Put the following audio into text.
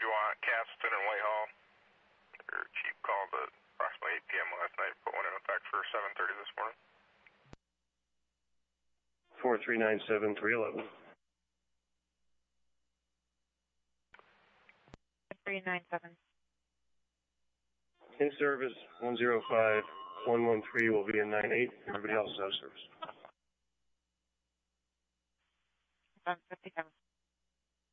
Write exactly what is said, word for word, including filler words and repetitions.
want Caston and Whitehall. Their chief called at approximately eight p m last night, put one in effect for seven thirty this morning. four three nine seven three eleven. three nine seven. In service, one zero five one one three will be in nine eight. Everybody else is out of service. Um, fifty-seven.